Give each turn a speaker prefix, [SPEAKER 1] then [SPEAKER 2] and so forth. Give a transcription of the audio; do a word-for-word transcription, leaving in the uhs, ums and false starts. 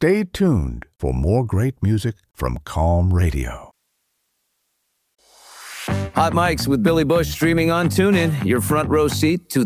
[SPEAKER 1] Stay tuned for more great music from Calm Radio.
[SPEAKER 2] Hot Mics with Billy Bush streaming on TuneIn. Your front row seat to